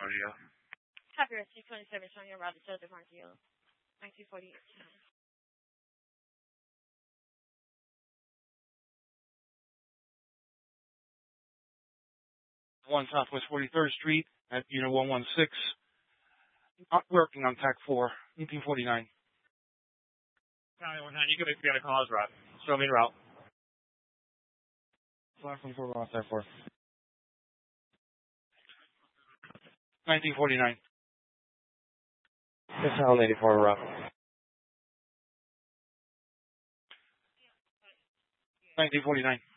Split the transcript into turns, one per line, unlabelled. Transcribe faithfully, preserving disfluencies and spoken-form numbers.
Audio.
Copy R C twenty-seven showing your route to Southern Martial. nineteen forty-eight.
one Southwest forty-third Street at Unit one one six. Working on T A C four, eighteen forty-nine.
County one nine, you can be on a cause route. Show me the route.
five from four on T A C four. nineteen forty-nine.
This Hell eighty-four route.
nineteen forty-nine.